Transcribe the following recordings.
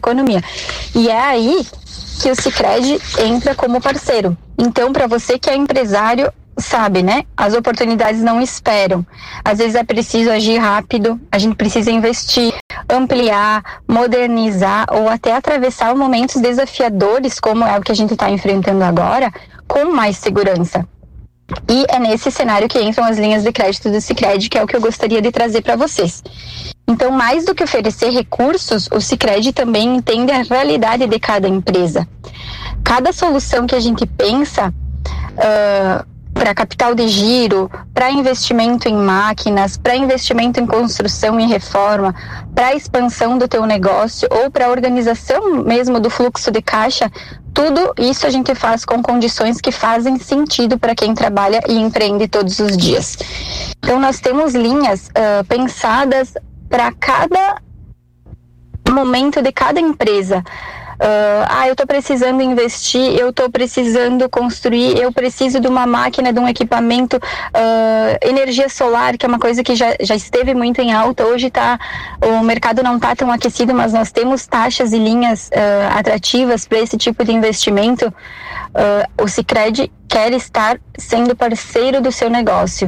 economia. E é aí que o Sicredi entra como parceiro. Então, para você que é empresário, sabe, né? As oportunidades não esperam. Às vezes é preciso agir rápido, a gente precisa investir, ampliar, modernizar ou até atravessar momentos desafiadores, como é o que a gente está enfrentando agora, com mais segurança. E é nesse cenário que entram as linhas de crédito do Sicredi, que é o que eu gostaria de trazer para vocês. Então, mais do que oferecer recursos, o Sicredi também entende a realidade de cada empresa. Cada solução que a gente pensa para capital de giro, para investimento em máquinas, para investimento em construção e reforma, para expansão do teu negócio ou para organização mesmo do fluxo de caixa, tudo isso a gente faz com condições que fazem sentido para quem trabalha e empreende todos os dias. Então, nós temos linhas pensadas para cada momento de cada empresa. Eu estou precisando investir, eu estou precisando construir, eu preciso de uma máquina, de um equipamento, energia solar, que é uma coisa que já esteve muito em alta. Hoje o mercado não está tão aquecido, mas nós temos taxas e linhas atrativas para esse tipo de investimento. O Sicredi quer estar sendo parceiro do seu negócio.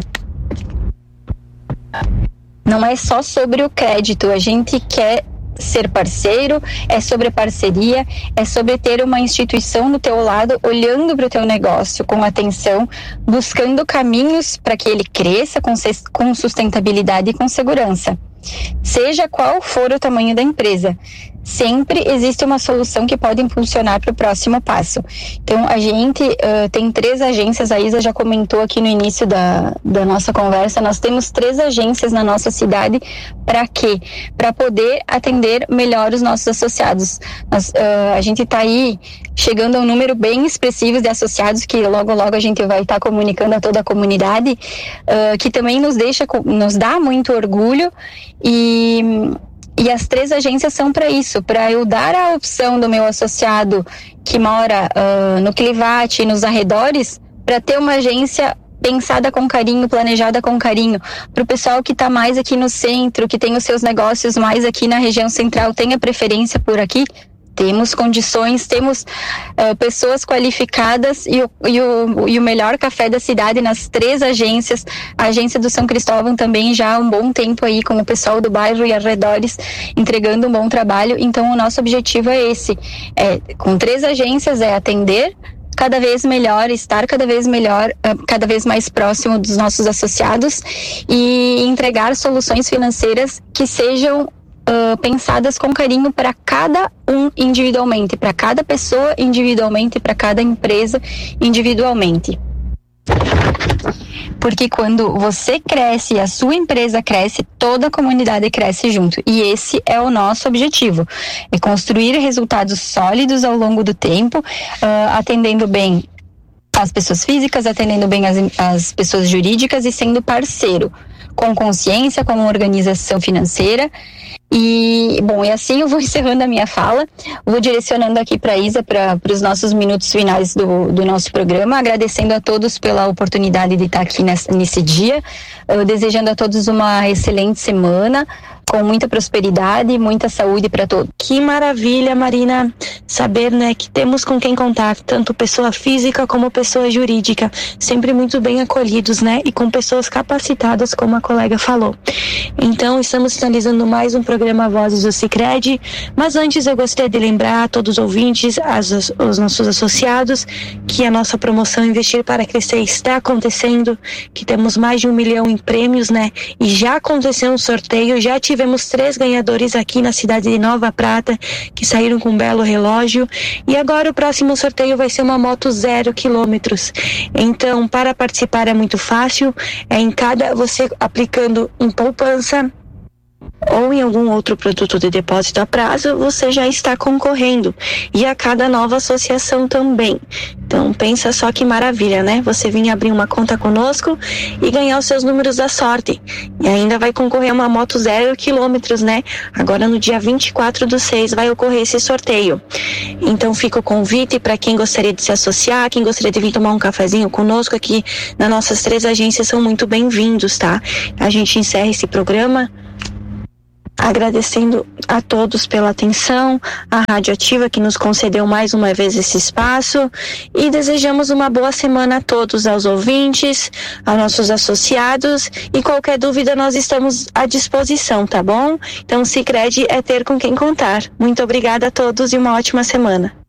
Não é só sobre o crédito, a gente quer ser parceiro, é sobre parceria, é sobre ter uma instituição do teu lado, olhando para o teu negócio com atenção, buscando caminhos para que ele cresça com sustentabilidade e com segurança. Seja qual for o tamanho da empresa, sempre existe uma solução que pode impulsionar para o próximo passo. Então, a gente tem 3 agências, a Isa já comentou aqui no início da nossa conversa, nós temos 3 agências na nossa cidade. Para quê? Para poder atender melhor os nossos associados. A gente está aí chegando a um número bem expressivo de associados, que logo a gente vai estar comunicando a toda a comunidade, que também nos dá muito orgulho. E as 3 agências são para isso, para eu dar a opção do meu associado que mora no Clivate e nos arredores, para ter uma agência pensada com carinho, planejada com carinho, para o pessoal que está mais aqui no centro, que tem os seus negócios mais aqui na região central, tenha preferência por aqui. Temos condições, temos pessoas qualificadas e o melhor café da cidade nas 3 agências. A agência do São Cristóvão também já há um bom tempo aí com o pessoal do bairro e arredores entregando um bom trabalho. Então, o nosso objetivo é esse. Com 3 agências, atender cada vez melhor, estar cada vez melhor, cada vez mais próximo dos nossos associados e entregar soluções financeiras que sejam pensadas com carinho para cada um individualmente, para cada pessoa individualmente, para cada empresa individualmente. Porque quando você cresce e a sua empresa cresce, toda a comunidade cresce junto. E esse é o nosso objetivo, é construir resultados sólidos ao longo do tempo, atendendo bem as pessoas físicas, atendendo bem as pessoas jurídicas e sendo parceiro, com consciência, com organização financeira. E assim eu vou encerrando a minha fala, vou direcionando aqui para a Isa para os nossos minutos finais do nosso programa, agradecendo a todos pela oportunidade de estar aqui nesse dia, desejando a todos uma excelente semana, com muita prosperidade e muita saúde para todos. Que maravilha, Marina, saber, né, que temos com quem contar, tanto pessoa física como pessoa jurídica, sempre muito bem acolhidos, né, e com pessoas capacitadas, como a colega falou. Então, estamos finalizando mais um programa Vozes do Sicredi, mas antes eu gostaria de lembrar a todos os ouvintes, os nossos associados, que a nossa promoção Investir para Crescer está acontecendo, que temos mais de 1 milhão em prêmios, né, e já aconteceu um sorteio, já tivemos 3 ganhadores aqui na cidade de Nova Prata, que saíram com um belo relógio, e agora o próximo sorteio vai ser uma moto 0 quilômetros. Então, para participar é muito fácil, você aplicando em poupança ou em algum outro produto de depósito a prazo, você já está concorrendo, e a cada nova associação também. Então pensa só que maravilha, né? Você vir abrir uma conta conosco e ganhar os seus números da sorte, e ainda vai concorrer a uma moto 0 quilômetros, né? Agora no dia 24/6 vai ocorrer esse sorteio. Então fica o convite para quem gostaria de se associar, quem gostaria de vir tomar um cafezinho conosco aqui nas nossas 3 agências, são muito bem-vindos, tá? A gente encerra esse programa agradecendo a todos pela atenção, a Rádio Ativa que nos concedeu mais uma vez esse espaço e desejamos uma boa semana a todos, aos ouvintes, aos nossos associados e qualquer dúvida nós estamos à disposição, tá bom? Então Sicredi é ter com quem contar. Muito obrigada a todos e uma ótima semana.